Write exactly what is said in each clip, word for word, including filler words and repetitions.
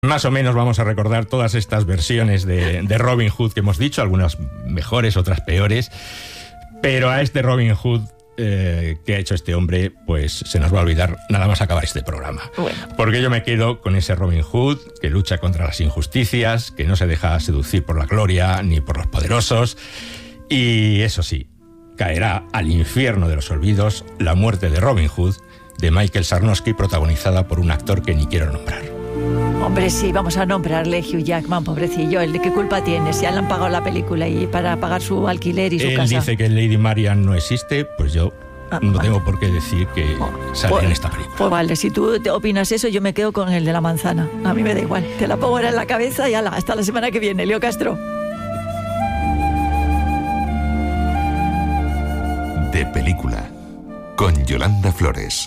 Más o menos vamos a recordar todas estas versiones de, de Robin Hood que hemos dicho, algunas mejores, otras peores, pero a este Robin Hood eh, que ha hecho este hombre, pues se nos va a olvidar nada más acabar este programa. Bueno. Porque yo me quedo con ese Robin Hood que lucha contra las injusticias, que no se deja seducir por la gloria ni por los poderosos, y eso sí, caerá al infierno de los olvidos la muerte de Robin Hood, de Michael Sarnowski, protagonizada por un actor que ni quiero nombrar. Hombre, sí, vamos a nombrarle Hugh Jackman, pobrecillo. ¿El de qué culpa tiene? Si ya le han pagado la película y para pagar su alquiler y su Él casa. dice que Lady Marian no existe, pues yo Ah, no vale. tengo por qué decir que sale Pues- en esta película. Pues vale, si tú te opinas eso, yo me quedo con el de la manzana. A mí me da igual. Te la pongo ahora en la cabeza y ala, hasta la semana que viene. Leo Castro. De película, con Yolanda Flores.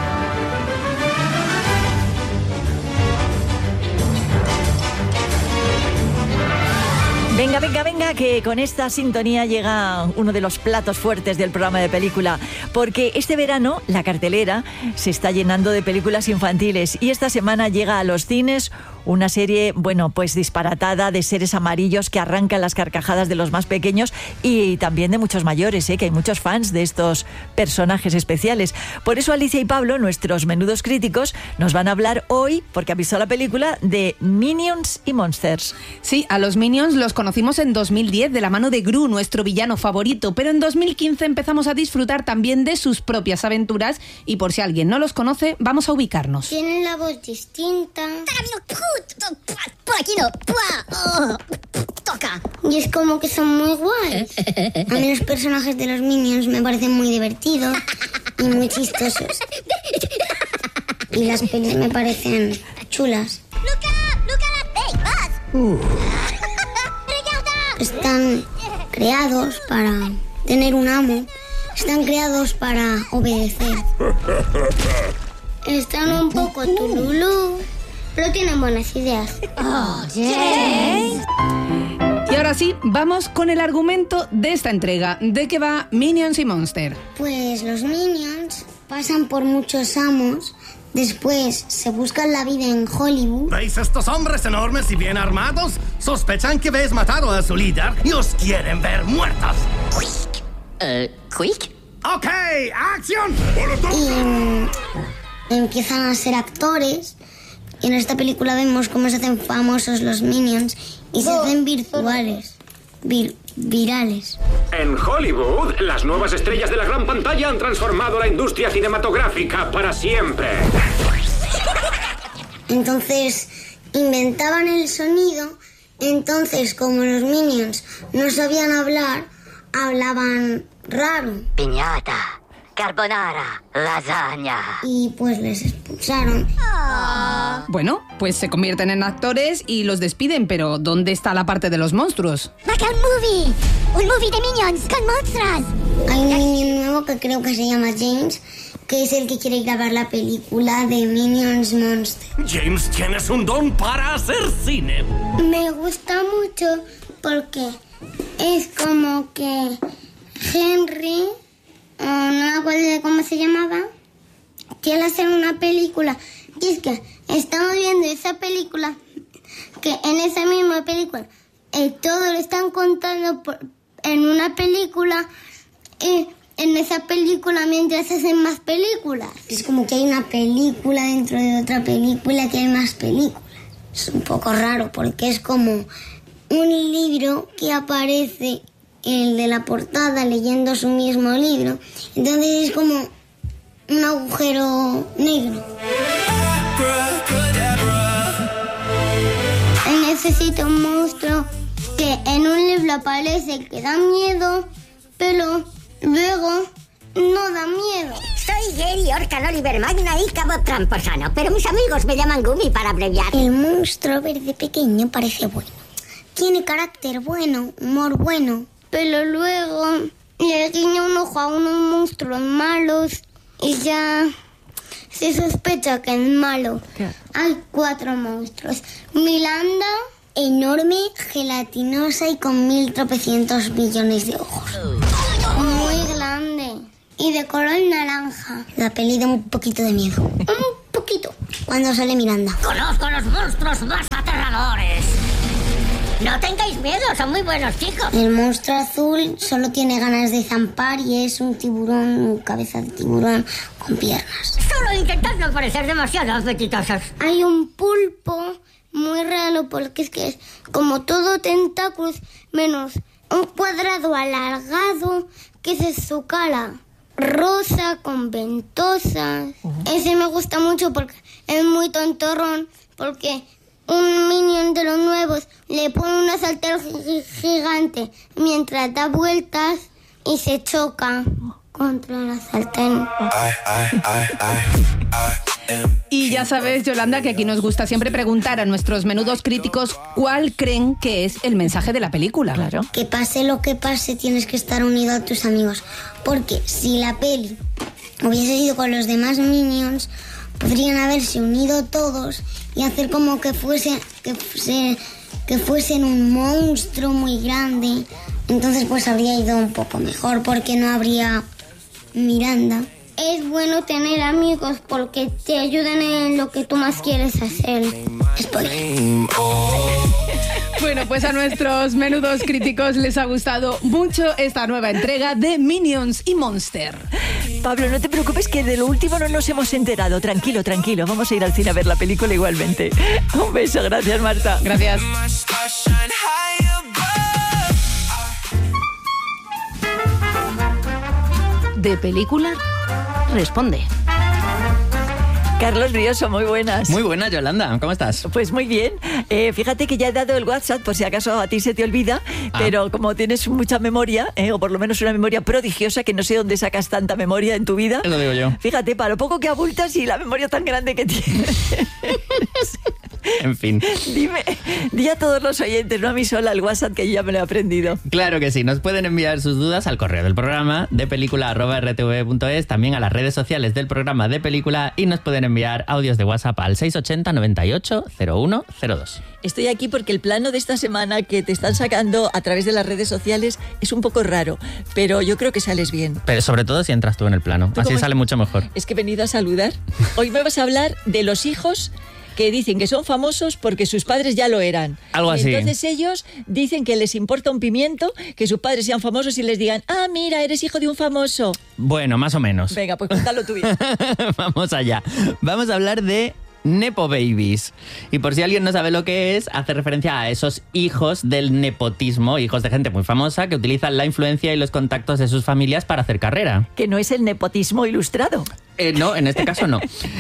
Venga, venga, venga, que con esta sintonía llega uno de los platos fuertes del programa de película, porque este verano la cartelera se está llenando de películas infantiles y esta semana llega a los cines una serie, bueno, pues disparatada de seres amarillos que arrancan las carcajadas de los más pequeños y también de muchos mayores, ¿eh? Que hay muchos fans de estos personajes especiales. Por eso Alicia y Pablo, nuestros menudos críticos, nos van a hablar hoy, porque ha visto la película, de Minions y Monsters. Sí, a los Minions los conocimos en dos mil diez de la mano de Gru, nuestro villano favorito, pero en dos mil quince empezamos a disfrutar también de sus propias aventuras y por si alguien no los conoce, vamos a ubicarnos. Tienen la voz distinta. Por aquí no. Oh, toca. Y es como que son muy guays. A mí los personajes de los Minions me parecen muy divertidos y muy chistosos. Y las pelis me parecen chulas. Están creados para tener un amo. Están creados para obedecer. Están un poco tululú, pero tienen buenas ideas. Oh, Y ahora sí, vamos con el argumento de esta entrega. ¿De qué va Minions y Monster? Pues los Minions pasan por muchos amos. Después se buscan la vida en Hollywood. ¿Veis estos hombres enormes y bien armados? Sospechan que habéis matado a su líder y os quieren ver muertos. Eh, ¿Quick? ¡Ok! ¡Acción! Y empiezan a ser actores. Y en esta película vemos cómo se hacen famosos los Minions y se hacen virtuales, vir- virales. En Hollywood, las nuevas estrellas de la gran pantalla han transformado la industria cinematográfica para siempre. Entonces inventaban el sonido. Entonces, como los Minions no sabían hablar, hablaban raro. Piñata, carbonara, lasaña. Y pues les expulsaron. Bueno, pues se convierten en actores y los despiden, pero ¿dónde está la parte de los monstruos? ¡Maca un movie! ¡Un movie de Minions con monstruos! Hay un Minion nuevo que creo que se llama James, que es el que quiere grabar la película de Minions Monster. James, tienes un don para hacer cine. Me gusta mucho porque es como que Henry, o no me acuerdo de cómo se llamaba, quiere hacer una película. Y es que estamos viendo esa película, que en esa misma película eh, todo lo están contando por- en una película y en esa película mientras hacen más películas. Es como que hay una película dentro de otra película, que hay más películas. Es un poco raro porque es como un libro que aparece el de la portada leyendo su mismo libro. Entonces es como un agujero negro. Necesito un monstruo que en un libro aparece que da miedo, pero luego no da miedo. Soy Gary Orcan Oliver Magna y Cabo Tramposano, pero mis amigos me llaman Gumi para abreviar. El monstruo verde pequeño parece bueno. Tiene carácter bueno, humor bueno, pero luego le guiña un ojo a unos monstruos malos y ya se sospecha que es malo. Claro. Hay cuatro monstruos. Miranda, enorme, gelatinosa y con mil tropecientos billones de ojos. Muy grande y de color naranja. La peli da un poquito de miedo. Un poquito. Cuando sale Miranda. Conozco a los monstruos más aterradores. No tengáis miedo, son muy buenos chicos. El monstruo azul solo tiene ganas de zampar y es un tiburón, cabeza de tiburón con piernas. Solo intentad no parecer demasiado apetitosos. Hay un pulpo muy raro porque es que es como todo tentáculos menos un cuadrado alargado que es su cara. Rosa con ventosas. Uh-huh. Ese me gusta mucho porque es muy tontorrón porque... un minion de los nuevos le pone una sartén gigante mientras da vueltas y se choca contra la sartén. Y ya sabes, Yolanda, que aquí nos gusta siempre preguntar a nuestros menudos críticos cuál creen que es el mensaje de la película. Claro. Que pase lo que pase, tienes que estar unido a tus amigos. Porque si la peli hubiese ido con los demás minions, podrían haberse unido todos y hacer como que fuese, que fuese, que fuesen un monstruo muy grande. Entonces pues habría ido un poco mejor porque no habría Miranda. Es bueno tener amigos porque te ayudan en lo que tú más quieres hacer. Spoiler. Bueno, pues a nuestros menudos críticos les ha gustado mucho esta nueva entrega de Minions y Monster. Pablo, no te preocupes que de lo último no nos hemos enterado. Tranquilo, tranquilo. Vamos a ir al cine a ver la película igualmente. Un beso, gracias, Marta. Gracias. De película, responde. Carlos Rioso, muy buenas. Muy buenas, Yolanda. ¿Cómo estás? Pues muy bien. Eh, fíjate que ya he dado el WhatsApp, por si acaso a ti se te olvida, ah. pero como tienes mucha memoria, eh, o por lo menos una memoria prodigiosa, que no sé dónde sacas tanta memoria en tu vida. Eso digo yo. Fíjate, para lo poco que abultas y la memoria tan grande que tienes. En fin. Dime, di a todos los oyentes, no a mí sola, el WhatsApp, que yo ya me lo he aprendido. Claro que sí, nos pueden enviar sus dudas al correo del programa de película arroba r t v punto es, también a las redes sociales del programa de película, y nos pueden enviar audios de WhatsApp al seis ochenta noventa y ocho cero uno cero dos. Estoy aquí porque el plano de esta semana que te están sacando a través de las redes sociales es un poco raro, pero yo creo que sales bien. Pero sobre todo si entras tú en el plano, así sale mucho mejor. Es que he venido a saludar. Hoy me vas a hablar de los hijos que dicen que son famosos porque sus padres ya lo eran. Algo así. Entonces ellos dicen que les importa un pimiento que sus padres sean famosos y les digan, ah, mira, eres hijo de un famoso. Bueno, más o menos. Venga, pues cuéntalo tú bien. Vamos allá. Vamos a hablar de Nepo Babies. Y por si alguien no sabe lo que es, hace referencia a esos hijos del nepotismo, hijos de gente muy famosa que utilizan la influencia y los contactos de sus familias para hacer carrera. Que no es el nepotismo ilustrado. Eh, no, en este caso no.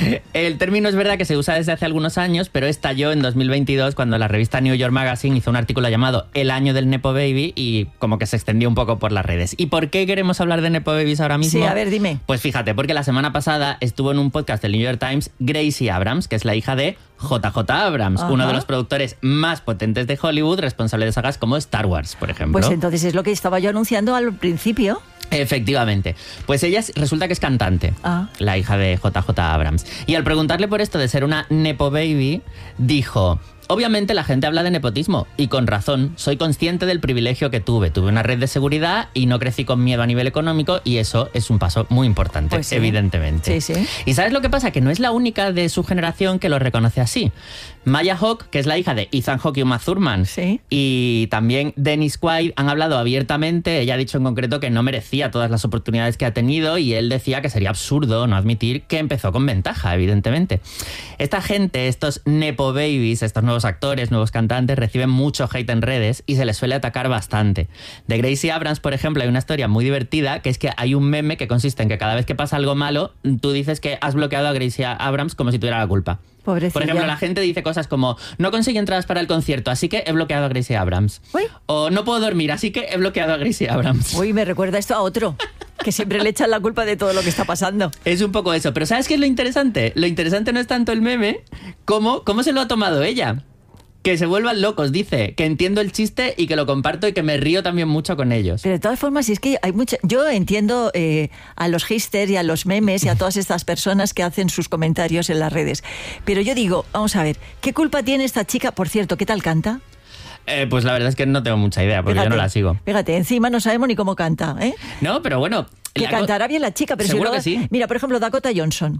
El término es verdad que se usa desde hace algunos años, pero estalló en dos mil veintidós cuando la revista New York Magazine hizo un artículo llamado El año del Nepo Baby y como que se extendió un poco por las redes. ¿Y por qué queremos hablar de Nepo Babies ahora mismo? Sí, a ver, dime. Pues fíjate, porque la semana pasada estuvo en un podcast del New York Times Gracie Abrams, que es la hija de J J Abrams, Ajá. uno de los productores más potentes de Hollywood, responsable de sagas como Star Wars, por ejemplo. Pues entonces es lo que estaba yo anunciando al principio. Efectivamente. Pues ella resulta que es cantante, ah. la hija de J J Abrams. Y al preguntarle por esto de ser una Nepo Baby, dijo... Obviamente la gente habla de nepotismo, y con razón. Soy consciente del privilegio que tuve. Tuve una red de seguridad y no crecí con miedo a nivel económico, y eso es un paso muy importante, pues sí. evidentemente. Sí, sí. ¿Y sabes lo que pasa? Que no es la única de su generación que lo reconoce así. Maya Hawke, que es la hija de Ethan Hawke y Uma Thurman, sí. y también Dennis Quaid han hablado abiertamente. Ella ha dicho en concreto que no merecía todas las oportunidades que ha tenido, y él decía que sería absurdo no admitir que empezó con ventaja, evidentemente. Esta gente, estos Nepo Babies, estos nuevos actores, nuevos cantantes, reciben mucho hate en redes y se les suele atacar bastante. De Gracie Abrams, por ejemplo, hay una historia muy divertida, que es que hay un meme que consiste en que cada vez que pasa algo malo, tú dices que has bloqueado a Gracie Abrams como si tuviera la culpa. Pobrecilla. Por ejemplo, la gente dice cosas como, no consigue entradas para el concierto, así que he bloqueado a Gracie Abrams. Uy. O no puedo dormir, así que he bloqueado a Gracie Abrams. Uy, me recuerda esto a otro, que siempre le echan la culpa de todo lo que está pasando. Es un poco eso, pero ¿sabes qué es lo interesante? Lo interesante no es tanto el meme como cómo se lo ha tomado ella. Que se vuelvan locos, dice, que entiendo el chiste y que lo comparto y que me río también mucho con ellos. Pero de todas formas, es que hay mucha... Yo entiendo eh, a los hipsters y a los memes y a todas estas personas que hacen sus comentarios en las redes. Pero yo digo, vamos a ver, ¿qué culpa tiene esta chica? Por cierto, ¿qué tal canta? Eh, pues la verdad es que no tengo mucha idea, porque fíjate, yo no la sigo. Fíjate, encima no sabemos ni cómo canta, ¿eh? No, pero bueno... Que cantará bien la chica, pero seguro si no, que sí. Mira, por ejemplo, Dakota Johnson.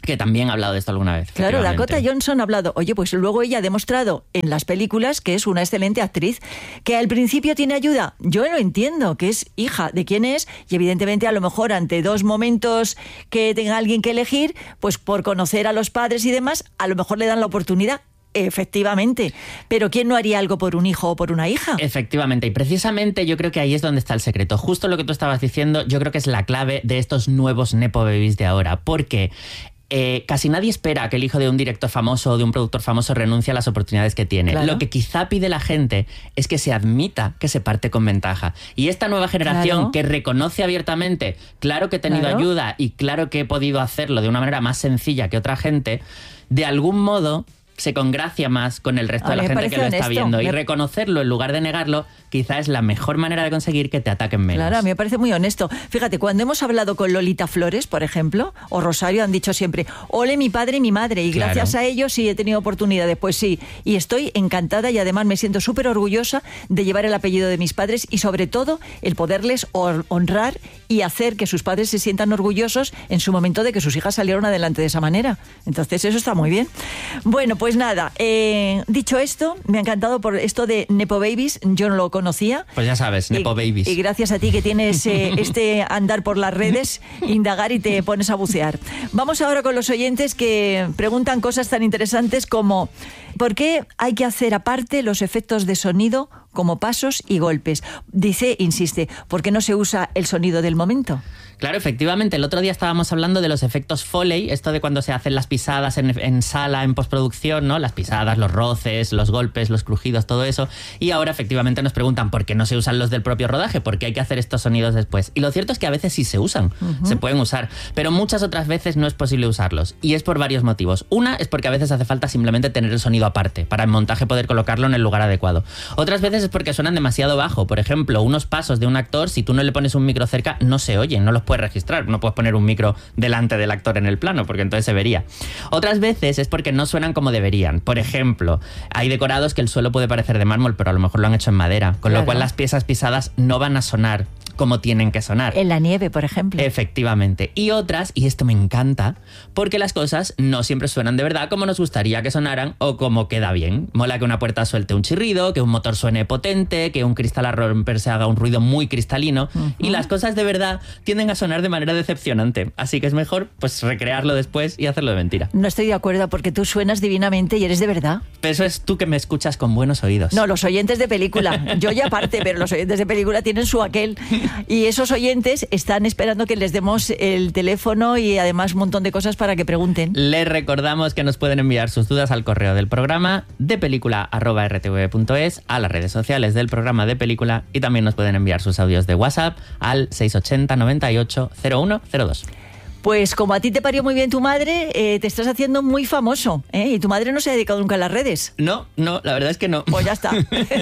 que también ha hablado de esto alguna vez. Claro, Dakota Johnson ha hablado. Oye, pues luego ella ha demostrado en las películas que es una excelente actriz, que al principio tiene ayuda. Yo lo entiendo, que es hija de quién es, y evidentemente a lo mejor ante dos momentos que tenga alguien que elegir, pues por conocer a los padres y demás, a lo mejor le dan la oportunidad. Efectivamente, pero ¿quién no haría algo por un hijo o por una hija? Efectivamente, y precisamente yo creo que ahí es donde está el secreto. Justo lo que tú estabas diciendo, yo creo que es la clave de estos nuevos Nepo Babies de ahora, porque eh, casi nadie espera que el hijo de un director famoso o de un productor famoso renuncie a las oportunidades que tiene. Claro. Lo que quizá pide la gente es que se admita que se parte con ventaja. Y esta nueva generación, claro, que reconoce abiertamente, claro que he tenido claro. ayuda y claro que he podido hacerlo de una manera más sencilla que otra gente, de algún modo se congracia más con el resto a de la gente que lo está honesto. viendo. Y me... reconocerlo en lugar de negarlo, quizá es la mejor manera de conseguir que te ataquen menos. Claro, a mí me parece muy honesto. Fíjate, cuando hemos hablado con Lolita Flores, por ejemplo, o Rosario, han dicho siempre, ole mi padre y mi madre, y claro. gracias a ellos sí he tenido oportunidades. Pues sí, y estoy encantada y además me siento súper orgullosa de llevar el apellido de mis padres y sobre todo el poderles honrar y hacer que sus padres se sientan orgullosos en su momento de que sus hijas salieron adelante de esa manera. Entonces eso está muy bien. Bueno, pues nada, eh, dicho esto, me ha encantado por esto de Nepo Babies, yo no lo conocía. Pues ya sabes, Nepo y, Babies. Y gracias a ti que tienes eh, este andar por las redes, indagar y te pones a bucear. Vamos ahora con los oyentes que preguntan cosas tan interesantes como ¿por qué hay que hacer aparte los efectos de sonido como pasos y golpes? Dice, insiste, ¿por qué no se usa el sonido del momento? Claro, efectivamente, el otro día estábamos hablando de los efectos Foley, esto de cuando se hacen las pisadas en, en sala, en postproducción, ¿no? Las pisadas, los roces, los golpes, los crujidos, todo eso. Y ahora efectivamente nos preguntan por qué no se usan los del propio rodaje, por qué hay que hacer estos sonidos después. Y lo cierto es que a veces sí se usan, uh-huh. se pueden usar, pero muchas otras veces no es posible usarlos. Y es por varios motivos. Una es porque a veces hace falta simplemente tener el sonido aparte, para en montaje poder colocarlo en el lugar adecuado. Otras veces es porque suenan demasiado bajo. Por ejemplo, unos pasos de un actor, si tú no le pones un micro cerca, no se oyen, no los puedes registrar. No puedes poner un micro delante del actor en el plano, porque entonces se vería. Otras veces es porque no suenan como deberían. Por ejemplo, hay decorados que el suelo puede parecer de mármol, pero a lo mejor lo han hecho en madera, con claro. lo cual las piezas pisadas no van a sonar como tienen que sonar. En la nieve, por ejemplo. Efectivamente. Y otras, y esto me encanta, porque las cosas no siempre suenan de verdad como nos gustaría que sonaran o como queda bien. Mola que una puerta suelte un chirrido, que un motor suene potente, que un cristal a romperse haga un ruido muy cristalino. Uh-huh. Y las cosas de verdad tienden a sonar de manera decepcionante. Así que es mejor pues recrearlo después y hacerlo de mentira. No estoy de acuerdo porque tú suenas divinamente y eres de verdad. Pero eso es tú que me escuchas con buenos oídos. No, los oyentes de película. Yo ya aparte, pero los oyentes de película tienen su aquel. Y esos oyentes están esperando que les demos el teléfono y además un montón de cosas para que pregunten. Les recordamos que nos pueden enviar sus dudas al correo del programa de película arroba r t v punto es, a las redes sociales del programa de película y también nos pueden enviar sus audios de WhatsApp al seis ochenta noventa y ocho cero uno cero dos. Pues como a ti te parió muy bien tu madre, eh, te estás haciendo muy famoso, ¿eh? Y tu madre no se ha dedicado nunca a las redes. No, no, la verdad es que no. Pues ya está.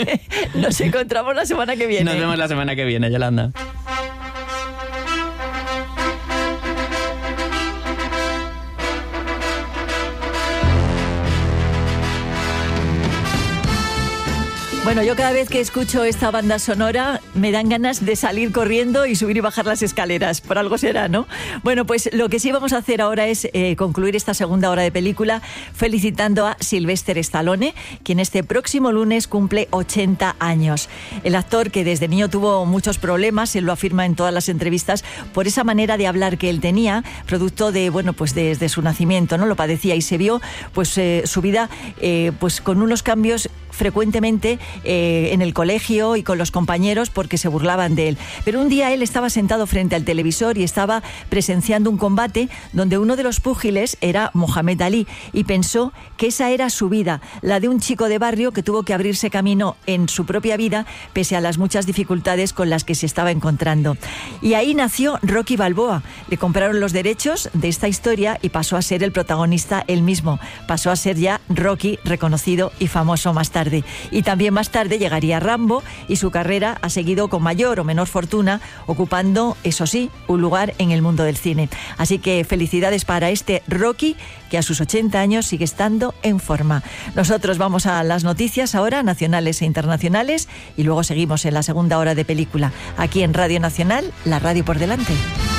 Nos encontramos la semana que viene. Nos vemos la semana que viene, Yolanda. Bueno, yo cada vez que escucho esta banda sonora me dan ganas de salir corriendo y subir y bajar las escaleras. Por algo será, ¿no? Bueno, pues lo que sí vamos a hacer ahora es eh, concluir esta segunda hora de película felicitando a Sylvester Stallone, quien este próximo lunes cumple ochenta años. El actor que desde niño tuvo muchos problemas, él lo afirma en todas las entrevistas, por esa manera de hablar que él tenía, producto de, bueno, pues desde su nacimiento, ¿no? Lo padecía y se vio, pues, eh, su vida, eh, pues con unos cambios frecuentemente eh, en el colegio y con los compañeros porque se burlaban de él. Pero un día él estaba sentado frente al televisor y estaba presenciando un combate donde uno de los púgiles era Mohamed Ali y pensó que esa era su vida, la de un chico de barrio que tuvo que abrirse camino en su propia vida pese a las muchas dificultades con las que se estaba encontrando. Y ahí nació Rocky Balboa. Le compraron los derechos de esta historia y pasó a ser el protagonista él mismo. Pasó a ser ya Rocky, reconocido y famoso más tarde. Y también más tarde llegaría Rambo y su carrera ha seguido con mayor o menor fortuna, ocupando, eso sí, un lugar en el mundo del cine. Así que felicidades para este Rocky, que a sus ochenta años sigue estando en forma. Nosotros vamos a las noticias ahora, nacionales e internacionales, y luego seguimos en la segunda hora de película, aquí en Radio Nacional, la radio por delante.